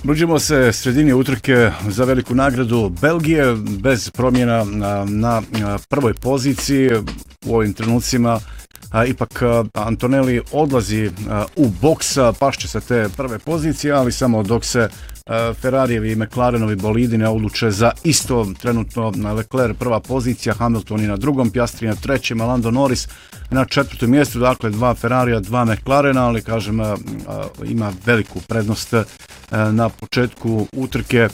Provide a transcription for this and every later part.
Nudimo se sredini utrke za veliku nagradu Belgije bez promjena na prvoj poziciji u ovim trenucima. Ipak Antonelli odlazi u boksa, pašće sa te prve pozicije, ali samo dok se Ferrarijevi i McLarenovi bolidi ne odluče za isto. Trenutno Leclerc prva pozicija, Hamilton i na drugom, Piastri na trećem, Lando Norris na četvrtom mjestu, dakle dva Ferrarija, dva McLarena, ali kažem ima veliku prednost na početku utrke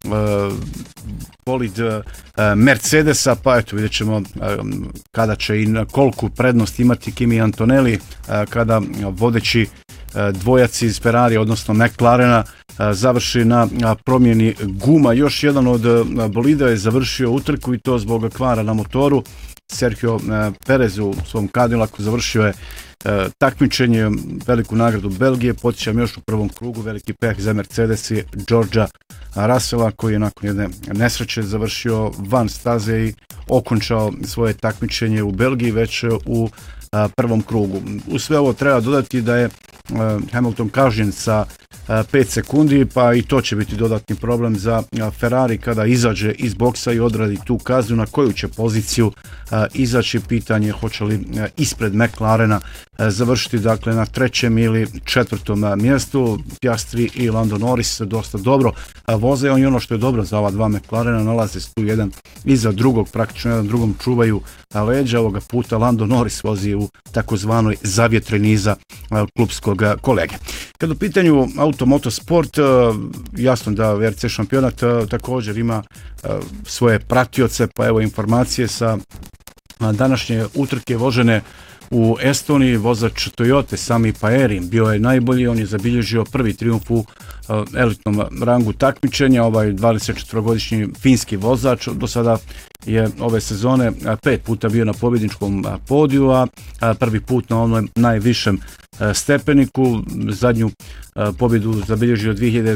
bolid Mercedesa, pa eto vidjet ćemo kada će i koliku prednost imati Kimi Antonelli kada vodeći dvojaci iz Ferrarija, odnosno McLarena, završi na promjeni guma. Još jedan od bolida je završio utrku i to zbog kvara na motoru. Sergio Perez u svom Cadillacu završio je takmičenje, veliku nagradu Belgije. Podsjećam, još u prvom krugu veliki peh za Mercedes i Georgea Russella, koji je nakon jedne nesreće završio van staze i okončao svoje takmičenje u Belgiji već u prvom krugu. U sve ovo treba dodati da je Hamilton kažnjen sa 5 sekundi, pa i to će biti dodatni problem za Ferrari kada izađe iz boksa i odradi tu kaznu. Na koju će poziciju izaći, pitanje hoće li ispred McLarena završiti, dakle na trećem ili četvrtom mjestu. Piastri i Lando Norris dosta dobro voze, i ono što je dobro za ova dva McLarena, nalaze se tu jedan iza drugog, praktično jedan drugom čuvaju leđa. Ovoga puta Lando Norris vozi u takozvanoj zavjetreni iza klupskog kolege. Kad u pitanju automotosport, jasno da VRC šampionat također ima svoje pratioce, pa evo informacije sa današnje utrke vožene u Estoniji. Vozač Toyote Sami Paeri bio je najbolji, on je zabilježio prvi trijumf u elitnom rangu takmičenja. Ovaj 24-godišnji finski vozač do sada je ove sezone 5 puta bio na pobjedničkom podiju, a prvi put na onom najvišem stepeniku. Zadnju pobjedu zabilježio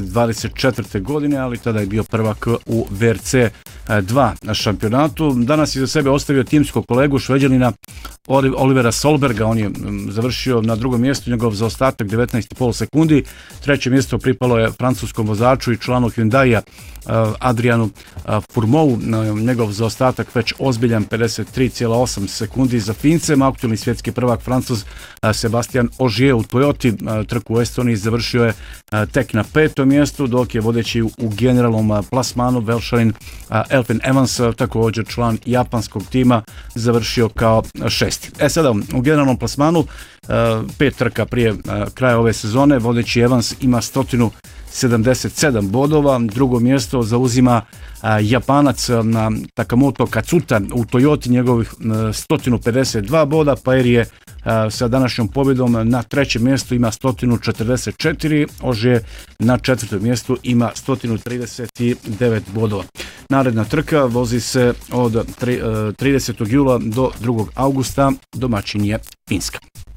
2024. godine, ali tada je bio prvak u VRC 2 šampionatu. Danas je za sebe ostavio timskog kolegu Šveđanina Olivera Solberga, on je završio na drugom mjestu, njegov zaostatak 19,5 sekundi. Treće mjesto pripalo je francuskom vozaču i članu Hyundaia Adrianu Fourmou, njegov zaostatak već ozbiljan 53,8 sekundi za Fincem. Aktualni svjetski prvak Francuz Sebastian Ogier u Toyoti trku u Estoniji završio je tek na 5. mjestu, dok je vodeći u generalnom plasmanu Velšanin Elfyn Evans, također član japanskog tima, završio kao 6. Sada u generalnom plasmanu 5 trka prije kraja ove sezone vodeći Evans ima 177 bodova, drugo mjesto zauzima Japanac na Takamoto Katsuta u Toyoti, njegovih 152 boda. Paer je sa današnjom pobjedom na trećem mjestu, ima 144, Ogier na četvrtom mjestu ima 139 bodova. Naredna trka vozi se od 30. jula do 2. augusta, domaćin je Finska.